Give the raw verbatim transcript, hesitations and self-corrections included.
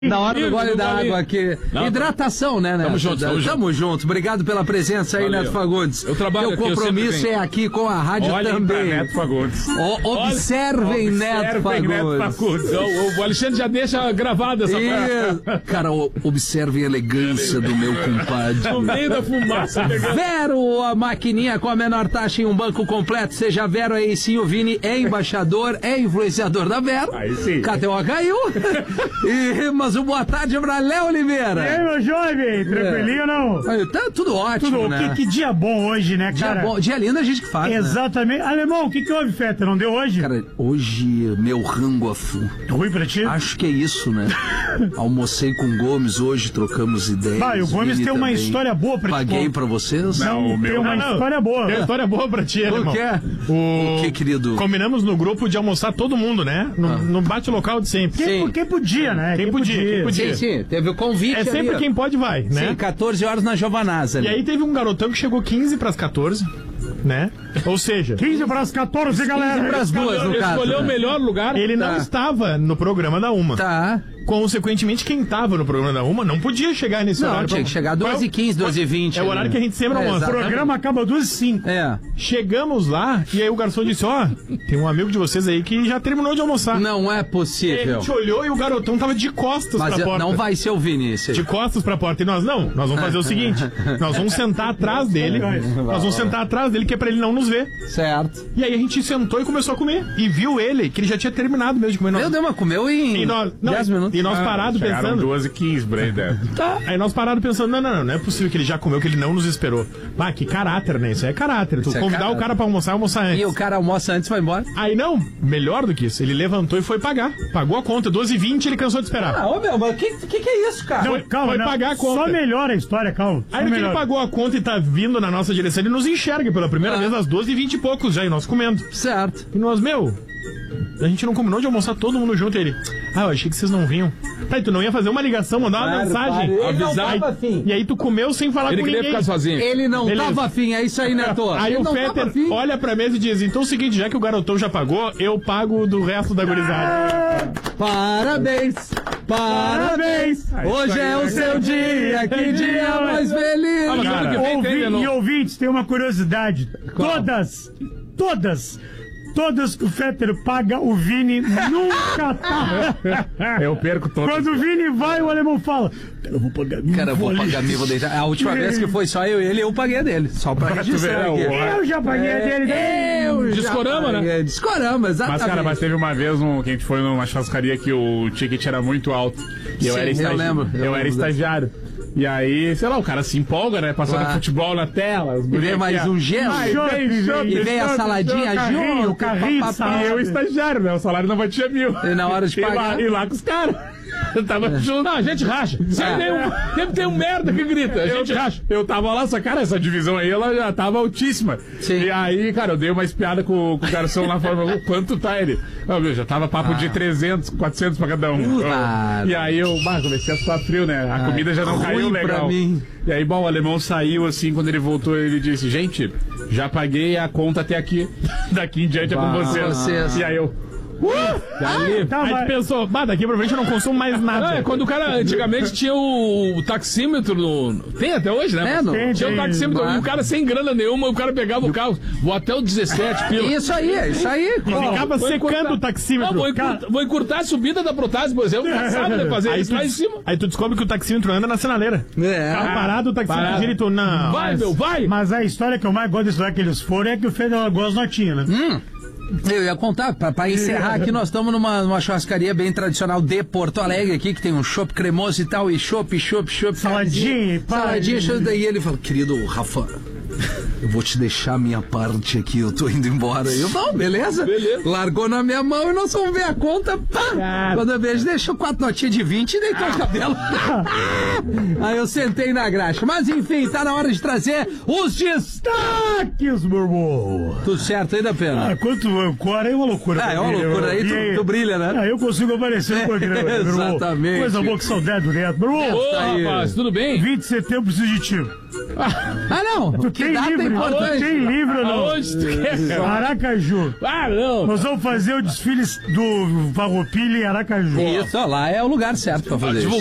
Na hora do gole da água aqui. Não, hidratação, né, né? Tamo junto, tamo junto. Tamo junto. Obrigado pela presença aí, Valeu. Neto Fagundes. Eu trabalho Meu aqui, compromisso é aqui com a rádio Olhem também. Neto Fagundes. O, observem Olha, Neto Fagundes. Neto Fagundes. O, o Alexandre já deixa gravada essa parte. Cara, observem a elegância do meu compadre. No meio da fumaça. Vero, a maquininha com a menor taxa em um banco completo. Seja Vero aí sim, o Vini é embaixador, é influenciador da Vero. Aí sim. K T O caiu. E, mas o boa tarde pra Léo Oliveira. E aí, meu jovem? Tranquilinho ou não? Aí, tá tudo ótimo, tudo, né? Que, que dia bom hoje, né, cara? Dia, bom, dia lindo a gente que faz, Exatamente. Né? Alemão, o que que houve, Feta? Não deu hoje? Cara, hoje meu rango a full. Ruim pra ti? Acho que é isso, né? Almocei com o Gomes hoje, trocamos ideias. Vai, o Gomes Vini tem uma também. história boa pra ti. Paguei pra vocês? Não, Não, o meu tem uma não, história boa. Tem uma história boa pra ti, O irmão. que? O... o que, querido? Combinamos no grupo de almoçar todo mundo, né? No, ah. no bate-local de sempre. Quem, quem podia, né? Quem, quem podia, podia. quem podia. Sim, sim, teve o convite. É sempre ali, quem pode vai, né? Sim, catorze horas na Giovanazza. E aí teve um garotão que chegou quinze pras catorze, né? Ou seja... quinze pras catorze, galera. quinze pras duas, no caso. Escolheu né? o melhor lugar. Ele tá. não estava no programa da Uma. Tá. Consequentemente, quem estava no programa da Uma não podia chegar nesse não, horário. Não, tinha que chegar duas e quinze, duas e vinte. É o horário que a gente sempre é, almoça. O programa acaba duas e cinco. É. Chegamos lá e aí o garçom disse, ó, oh, tem um amigo de vocês aí que já terminou de almoçar. Não é possível. A gente olhou e o garotão tava de costas Mas pra eu, porta. não vai ser o Vinícius. De costas pra porta. E nós, não, nós vamos fazer o seguinte, nós vamos sentar atrás dele, nós vamos sentar atrás dele que é pra ele não nos ver. Certo. E aí a gente sentou e começou a comer. E viu ele, que ele já tinha terminado mesmo de comer. Meu Deus, mas comeu em e nós, não, dez minutos. E nós ah, parados pensando... duas e quinze, Brenda. Tá. Aí nós parados pensando, não, não, não, não é possível que ele já comeu, que ele não nos esperou. Ah, que caráter, né? Isso é caráter. Tu isso convidar é caráter. o cara pra almoçar, almoçar antes. E o cara almoça antes e vai embora? Aí não, melhor do que isso. Ele levantou e foi pagar. Pagou a conta, doze e vinte, ele cansou de esperar. Ah, ô meu, mas o que, que que é isso, cara? Não, Foi, calma, foi não. pagar a conta. Só melhora a história, calma. Só Aí no que melhora. ele pagou a conta e tá vindo na nossa direção, ele nos enxerga pela primeira ah. vez às doze e vinte e poucos já, e nós comendo. Certo. E nós, meu, a gente não combinou de almoçar todo mundo junto, ele. Ah, eu achei que vocês não vinham. Tá, e tu não ia fazer uma ligação, mandar uma claro, mensagem, claro. Ele avisar. não tava afim. E aí tu comeu sem falar Ele com queria ninguém. ficar sozinho. Ele não Beleza. tava afim, é isso aí, Neto. Aí Ele o não Peter olha pra mesa e diz, então é o seguinte, já que o garotão já pagou, eu pago do resto da gurizada. Parabéns, parabéns, hoje é o seu dia, que dia mais feliz. Ah, mas Cara, ano que vem ouvi, tem, né, não? e ouvintes, tem uma curiosidade. Qual? Todas, todas, todas que o Fetter paga, o Vini nunca tá. Eu perco todas. Quando o Vini vai, o alemão fala, eu vou pagar mil. Cara, eu vou ali. pagar mil, vou deixar. A última vez que foi só eu e ele, eu paguei a dele. Só pra registrar aqui. Eu já paguei a dele. Eu já Discorama, paguei. né? Discorama, exatamente. Mas, cara, mas teve uma vez um, que a gente foi numa churrascaria que o ticket era muito alto. E eu Sim, era eu estagi... lembro, eu Eu, lembro era estagiário. E aí, sei lá, o cara se empolga, né? Passando Claro. futebol na tela. E vem mais um gelo. Ai, vem, chope, E vem a chope, saladinha chope, carrinho, junto. carrinho, papapá. salada. E eu estagiário, né? O salário não batia mil. E na hora de E lá, pagar. e lá com os caras. Eu tava junto. Não, a gente racha. Sempre tem um, sempre tem um merda que grita. A gente eu, racha. eu tava lá, só, cara, essa divisão aí, ela já tava altíssima. Sim. E aí, cara, eu dei uma espiada com, com o garçom lá fora, quanto tá ele? Não, meu, já tava papo Ah. de trezentos, quatrocentos pra cada um. Puta. E aí eu, bah, comecei a suar frio, né? A Ah, comida já não ruim caiu pra legal. mim. E aí, bom, o alemão saiu assim, quando ele voltou, ele disse, gente, já paguei a conta até aqui. Daqui em diante é com Bah, vocês. vocês. E aí eu... Uh! Ali, tá, aí mas- tu pensou, bah, daqui pra frente eu não consumo mais nada. Não, é quando o cara antigamente tinha o taxímetro no. Tem até hoje, né? É, no- Tem, Tinha o tem. taxímetro, Claro. e o cara sem grana nenhuma, o cara pegava o carro, vou até o dezessete pila. Isso aí, é isso aí. Ficava Vou secando encurtar- o taxímetro. Não, vou, encurtar, vou encurtar a subida da Protase, por exemplo. Já sabe, né? Fazer Aí isso tu, lá em cima. aí tu descobre que o taxímetro anda na sinaleira. É. Carro parado, o taxímetro Parado. gira e tu, não. Vai, meu, vai! Mas a história que eu mais gosto desse lugar que eles foram é que o Fetter gosta das notinhas, né? Eu ia contar, pra, pra encerrar aqui, nós estamos numa, numa churrascaria bem tradicional de Porto Alegre aqui, que tem um chopp cremoso e tal, e chopp, chopp, chopp. Saladinha, e pá, saladinha, e- chopp, daí ele falou, querido Rafa, eu vou te deixar a minha parte aqui, eu tô indo embora. Eu, não, beleza? Beleza. Largou na minha mão e nós vamos ver a conta, pá! Cara. Quando eu vejo, deixou quatro notinhas de vinte e deitou o cabelo. Aí eu sentei na graxa. Mas enfim, tá na hora de trazer os destaques, meu irmão. Tudo certo aí da pena? Ah, quanto agora é uma loucura. Ah, é uma pra mim, loucura. eu- Aí e tu, tu brilha, né? Ah, eu consigo aparecer no programa, meu irmão. Exatamente. Coisa boa, que saudade do Neto. Meu irmão, Ô, aí. rapaz, tudo bem? vinte de setembro preciso de ti. Ah, não. Tu Que tem data livre importante. Tem livro no Aonde tu quer, cara? Aracaju. Ah, não. Nós vamos fazer o desfile do Farroupilha em Aracaju. Isso, ó, lá é o lugar certo pra fazer isso.